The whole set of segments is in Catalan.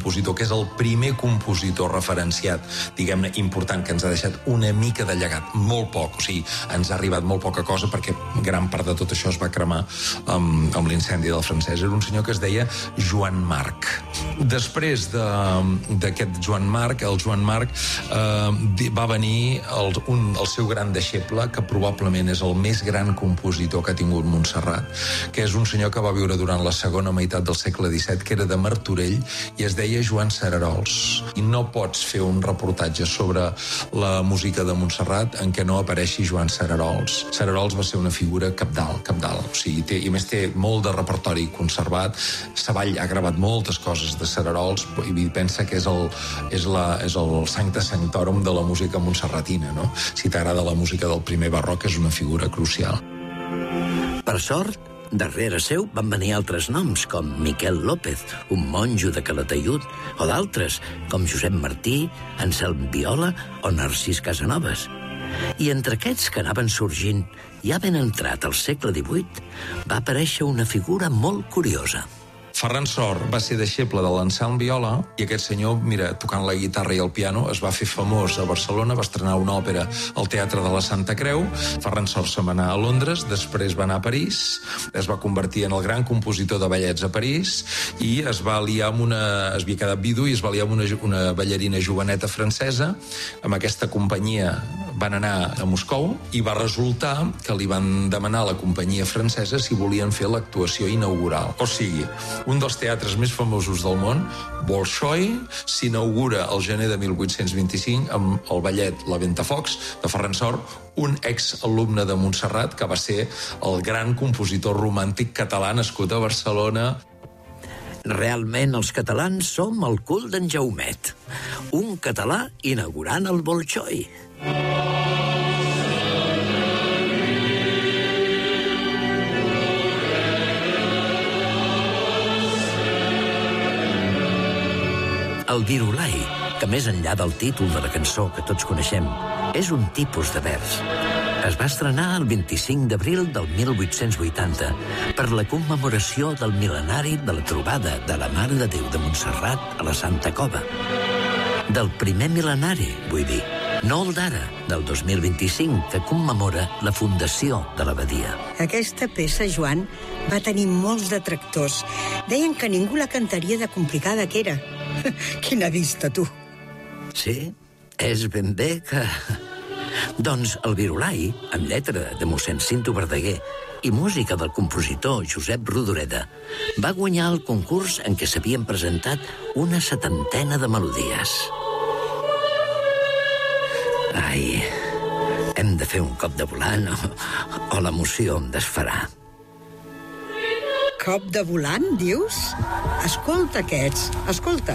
compositor, que és el primer compositor referenciat, diguem-ne, important, que ens ha deixat una mica de llegat, molt poc, o sigui, ens ha arribat molt poca cosa perquè gran part de tot això es va cremar amb l'incendi del francès. Era un senyor que es deia Joan Marc. Després d'aquest Joan Marc, el Joan Marc va venir el seu gran deixeble, que probablement és el més gran compositor que ha tingut Montserrat, que és un senyor que va viure durant la segona meitat del segle XVII, que era de Martorell i es deia Joan Cerarols. I no pots fer un reportatge sobre la música de Montserrat en què no apareixi Joan Cerarols. Cerarols va ser una figura cabdal. O sigui, i a més té molt de repertori conservat. Savall ha gravat moltes coses de Cerarols i pensa que és el sancta sanctorum de la música montserratina, no? Si t'agrada la música del primer barroc, és una figura crucial. Per sort, darrere seu van venir altres noms, com Miquel López, un monjo de Calataiud, o d'altres, com Josep Martí, Anselm Viola o Narcís Casanovas. I entre aquests que anaven sorgint, ja ben entrat al segle XVIII, va aparèixer una figura molt curiosa. Ferran Sor va ser deixeble de l'Anselm Viola i aquest senyor, mira, tocant la guitarra i el piano, es va fer famós a Barcelona, va estrenar una òpera al Teatre de la Santa Creu. Ferran Sor se'n va anar a Londres, després va anar a París, es va convertir en el gran compositor de ballets a París i es havia quedat vidu i es va liar amb una ballarina joveneta francesa. Amb aquesta companyia van anar a Moscou i va resultar que li van demanar a la companyia francesa si volien fer l'actuació inaugural. O sigui, un dels teatres més famosos del món, Bolshoi, s'inaugura el gener de 1825 amb el ballet La Ventafocs de Ferran Sor, un exalumne de Montserrat que va ser el gran compositor romàntic català nascut a Barcelona. Realment els catalans som el cul d'en Jaumet, un català inaugurant el Bolshoi. El virulai, que més enllà del títol de la cançó que tots coneixem, és un tipus de vers. Es va estrenar el 25 d'abril del 1880 per la commemoració del mil·lenari de la trobada de la Mare de Déu de Montserrat a la Santa Cova. Del primer mil·lenari, vull dir, no el d'ara, del 2025, que commemora la fundació de l'abadia. Aquesta peça, Joan, va tenir molts detractors. Deien que ningú la cantaria de complicada que era. Quina vista, tu! Sí, és ben bé que... Doncs el virulai, amb lletra de mossèn Cinto Verdaguer i música del compositor Josep Rodoreda, va guanyar el concurs en què s'havien presentat una 70ena de melodies. Ai, hem de fer un cop de volant o l'emoció em desfarà. Cop de volant, dius? Escolta aquests, escolta.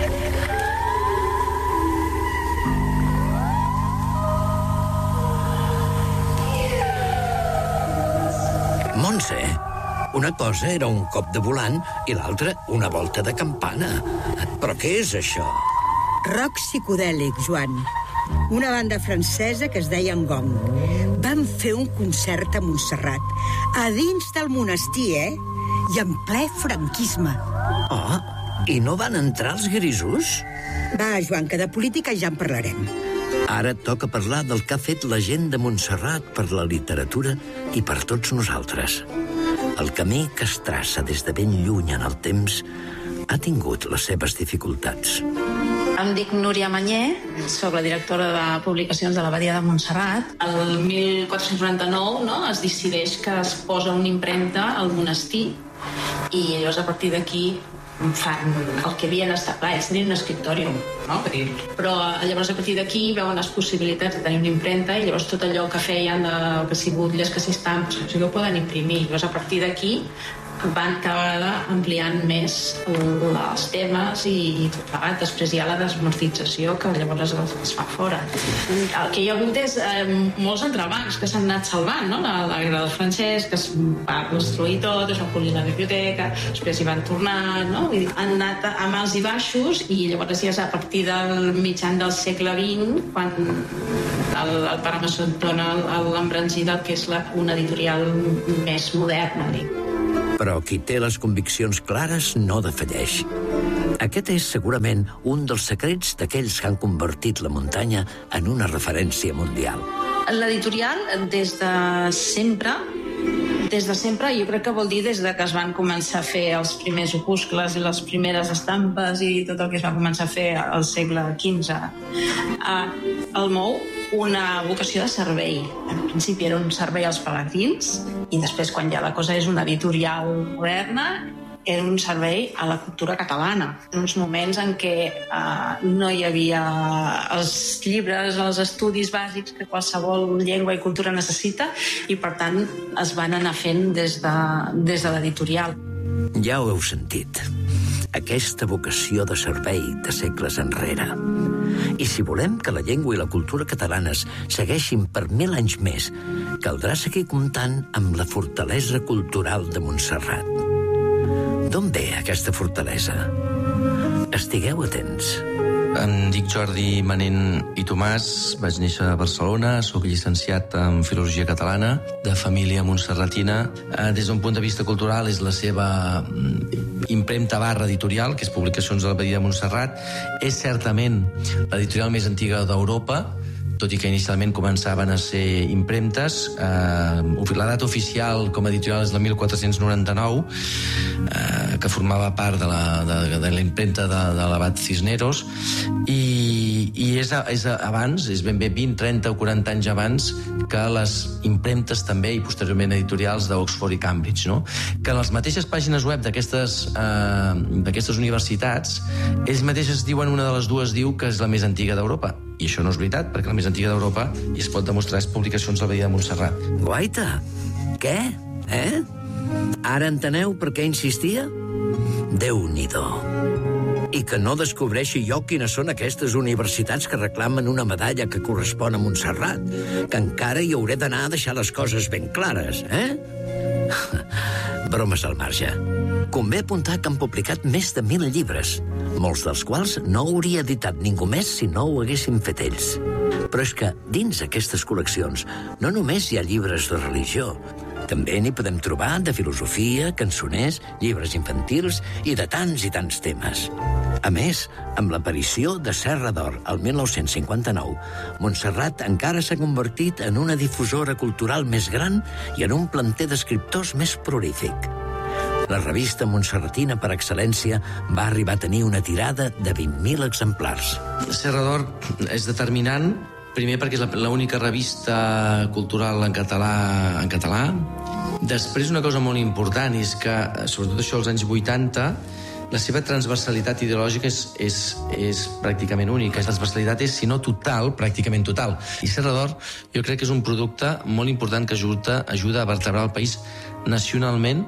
Montse, una cosa era un cop de volant i l'altra una volta de campana. Però què és això? Rock psicodèlic, Joan. Una banda francesa que es deia Gong. Van fer un concert a Montserrat, a dins del monestir, i en ple franquisme. Oh, i no van entrar els grisos? Va, Joan, que de política ja en parlarem. Ara toca parlar del que ha fet la gent de Montserrat per la literatura i per tots nosaltres. El camí que es traça des de ben lluny en el temps ha tingut les seves dificultats. Em dic Núria Mañé, soc la directora de publicacions de l'Abadia de Montserrat. El 1499 es decideix que es posa una impremta al monestir i llavors a partir d'aquí fan el que havien establert, ells tenien un escriptòrium, no? Però llavors a partir d'aquí veuen les possibilitats de tenir una impremta i llavors tot allò que feien, que si butlles, que si estampes, ho poden imprimir. Llavors a partir d'aquí van cada vegada ampliant més els temes i tot plegat. Després hi ha la desmortització que llavors es fa fora. El que hi ha hagut és molts entrebancs que s'han anat salvant, no? La guerra del francès, que es va construir tot, es va polir la biblioteca, després hi van tornar, no? Vull dir, han anat amb alts i baixos i llavors ja és a partir del mitjan del segle XX quan el pare Massó dona l'embranzida que és una editorial més moderna, dic. Però qui té les conviccions clares no defalleix. Aquest és segurament un dels secrets d'aquells que han convertit la muntanya en una referència mundial. L'editorial, des de sempre, jo crec que vol dir des de que es van començar a fer els primers opuscles i les primeres estampes i tot el que es va començar a fer al segle XV, el mou una vocació de servei. En principi era un servei als pelegrins i després, quan ja la cosa és una editorial moderna, era un servei a la cultura catalana. En uns moments en què no hi havia els llibres, els estudis bàsics que qualsevol llengua i cultura necessita, i per tant es van anar fent des de l'editorial. Ja ho heu sentit. Aquesta vocació de servei de segles enrere. I si volem que la llengua i la cultura catalanes segueixin per 1000 anys més, caldrà seguir comptant amb la fortalesa cultural de Montserrat. D'on ve aquesta fortalesa? Estigueu atents. Em dic Jordi Manent i Tomàs, vaig néixer a Barcelona, soc llicenciat en Filologia Catalana, de família montserratina. Des d'un punt de vista cultural és la seva impremta / editorial, que és Publicacions de l'Abadia de Montserrat. És certament l'editorial més antiga d'Europa, tot i que inicialment començaven a ser impremtes. La data oficial com a editorial és la 1499, que formava part de la impremta de l'abat Cisneros, i és abans, és ben bé 20, 30 o 40 anys abans que les impremtes també, i posteriorment editorials d'Oxford i Cambridge, no? Que en les mateixes pàgines web d'aquestes universitats, ells mateixos diuen, una de les dues diu que és la més antiga d'Europa. I això no és veritat, perquè la més antiga d'Europa, i es pot demostrar, és Publicacions de l'Abadia de Montserrat. Guaita, què? Ara enteneu per què insistia? Déu-n'hi-do. I que no descobreixi jo quines són aquestes universitats que reclamen una medalla que correspon a Montserrat, que encara hi hauré d'anar a deixar les coses ben clares, Bromes al marge. Convé apuntar que han publicat més de 1000 llibres, molts dels quals no hauria editat ningú més si no ho haguessin fet ells. Però és que dins aquestes col·leccions no només hi ha llibres de religió, també n'hi podem trobar de filosofia, cançoners, llibres infantils i de tants i tants temes. A més, amb l'aparició de Serra d'Or el 1959, Montserrat encara s'ha convertit en una difusora cultural més gran i en un planter d'escriptors més prolífic. La revista montserratina per excel·lència va arribar a tenir una tirada de 20.000 exemplars. Serra d'Or és determinant, primer perquè és l'única revista cultural en català. Després, una cosa molt important és que, sobretot això als anys 80, la seva transversalitat ideològica és pràcticament única. La transversalitat és, si no total, pràcticament total. I Serra d'Or jo crec que és un producte molt important que ajuda a vertebrar el país nacionalment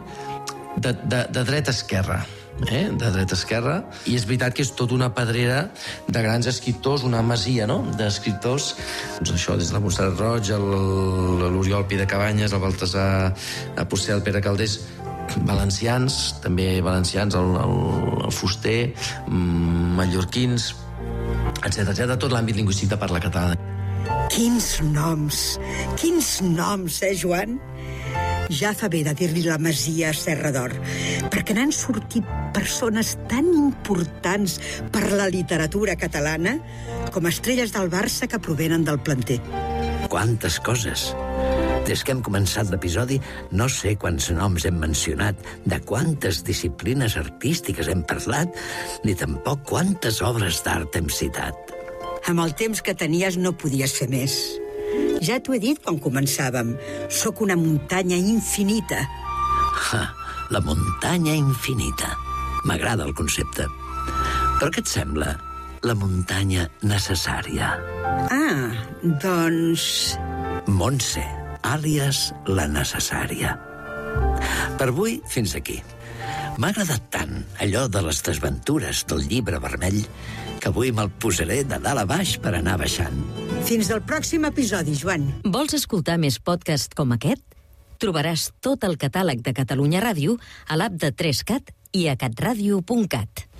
de dreta a esquerra. De dreta a esquerra, i és veritat que és tota una pedrera de grans escriptors, una masia, no?, d'escriptors, doncs això, des de la Montserrat Roig, l'Oriol Pi de Cabanyes, el Baltasar Porcel, el Pere Calders, valencians, també valencians, el Fuster, mallorquins, etc., tot l'àmbit lingüístic de parla catalana. Quins noms, Joan? Ja fa bé de dir-li la masia a Serra d'Or, perquè n'han sortit persones tan importants per la literatura catalana com estrelles del Barça que provenen del planter. Quantes coses! Des que hem començat l'episodi, no sé quants noms hem mencionat, de quantes disciplines artístiques hem parlat, ni tampoc quantes obres d'art hem citat. Amb el temps que tenies no podies fer més. Ja t'ho he dit quan començàvem. Sóc una muntanya infinita. La muntanya infinita. M'agrada el concepte. Però què et sembla la muntanya necessària? Doncs... Montse, àlies la necessària. Per avui, fins aquí. M'ha agradat tant allò de les desventures del llibre vermell que avui me'l posaré de dalt a baix per anar baixant. Fins al pròxim episodi, Joan. Vols escoltar més podcasts com aquest? Trobaràs tot el catàleg de Catalunya Ràdio a l'app de 3CAT i a catradio.cat.